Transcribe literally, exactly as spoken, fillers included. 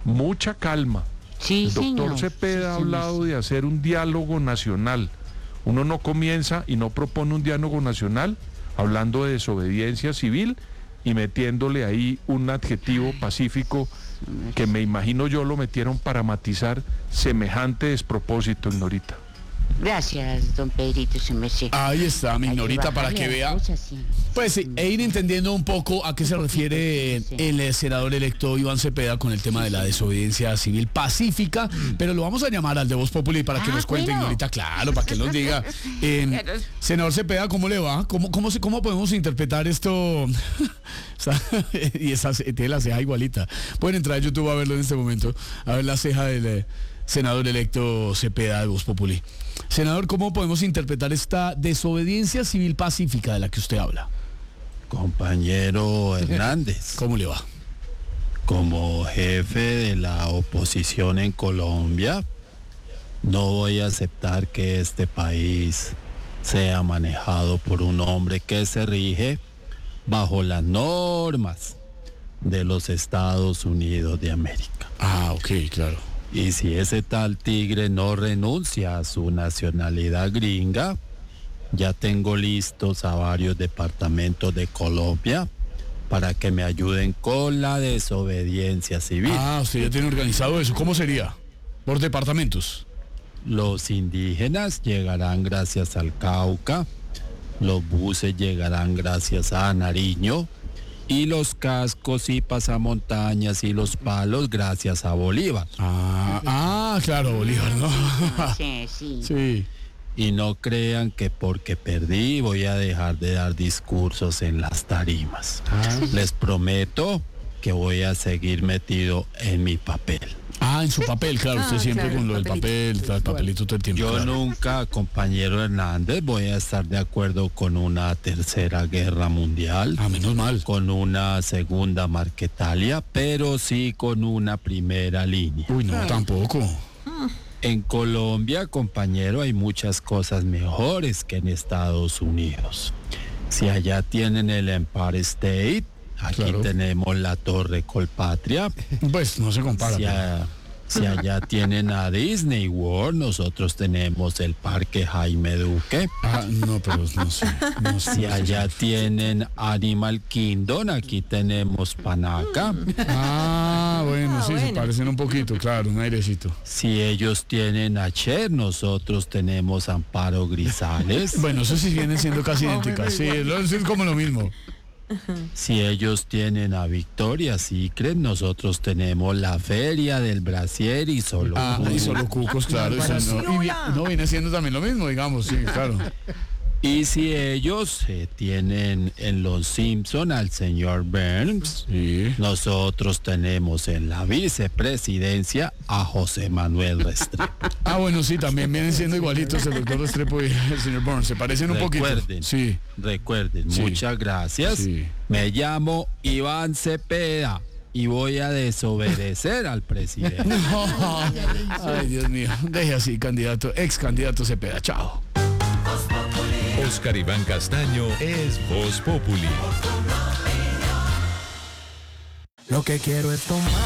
mucha calma. Sí, El doctor señor. Cepeda Sí, ha señor, hablado sí. de hacer un diálogo nacional. Uno no comienza y no propone un diálogo nacional hablando de desobediencia civil y metiéndole ahí un adjetivo pacífico que me imagino yo lo metieron para matizar semejante despropósito, Ignorita. Gracias, don Pedrito, se me sé. Ahí está, mi Hay que Ignorita, para bajarle que a las vea. cosas, sí. Pues sí, e ir entendiendo un poco a qué se refiere Sí. el eh, senador electo Iván Cepeda con el tema de la desobediencia civil pacífica, pero lo vamos a llamar al de Voz Populi para que Ah, nos cuente, bueno. Ignorita, claro, para que nos diga. Eh, senador Cepeda, ¿cómo le va? ¿Cómo, cómo, se- cómo podemos interpretar esto? Y esa ce- tiene la ceja igualita. Pueden entrar a YouTube a verlo en este momento, a ver la ceja del eh, senador electo Cepeda de Voz Populi. Senador, ¿cómo podemos interpretar esta desobediencia civil pacífica de la que usted habla? Compañero Hernández, ¿Cómo le va? como jefe de la oposición en Colombia, no voy a aceptar que este país sea manejado por un hombre que se rige bajo las normas de los Estados Unidos de América. Ah, ok, claro. Y si ese tal tigre no renuncia a su nacionalidad gringa, ya tengo listos a varios departamentos de Colombia para que me ayuden con la desobediencia civil. Ah, usted ya tiene organizado eso. ¿Cómo sería? ¿Por departamentos? Los indígenas llegarán gracias al Cauca, los buses llegarán gracias a Nariño y los cascos y pasamontañas y los palos gracias a Bolívar. Ah, ah, claro, Bolívar, ¿no? Sí, sí. Sí. Y no crean que porque perdí voy a dejar de dar discursos en las tarimas. Ah, Les prometo que voy a seguir metido en mi papel. ah, en su papel, claro. Usted Ah, siempre claro, con lo del papelito. papel, el papelito todo el tiempo. Yo claro. nunca, compañero Hernández, voy a estar de acuerdo con una tercera guerra mundial, Ah, menos mal. con una segunda Marquetalia, pero sí con una primera línea. Uy, no, tampoco. En Colombia, compañero, hay muchas cosas mejores que en Estados Unidos. Si allá tienen el Empire State, aquí Claro. tenemos la Torre Colpatria. Pues no se compara. Si, pero- a- si allá tienen a Disney World, nosotros tenemos el Parque Jaime Duque. Ah, no, pero no sé. No sé. Si allá tienen Animal Kingdom, aquí tenemos Panaca. Ah, bueno, Ah, sí, se bueno. parecen un poquito, claro, un airecito. Si ellos tienen a Cher, nosotros tenemos Amparo Grisales. Bueno, eso sí vienen siendo casi idénticas. Sí, es lo- es como lo mismo. Si ellos tienen a Victoria's Secret, nosotros tenemos la Feria del Brasier y solo. Ah, y solo cucos, claro. Eso no, y vi- no viene siendo también lo mismo, digamos, sí, claro. Y si ellos eh, tienen en Los Simpson al señor Burns, Sí. nosotros tenemos en la vicepresidencia a José Manuel Restrepo. Ah, bueno, sí, también vienen siendo igualitos el doctor Restrepo y el señor Burns. Se parecen un poquito. Recuerden, Sí. recuerden, Sí. muchas gracias. Sí. Me llamo Iván Cepeda y voy a desobedecer al presidente. Ay, Dios mío. Deje así, candidato, ex candidato Cepeda. Chao. Oscar Iván Castaño es Voz Populi. Lo que quiero es tomar.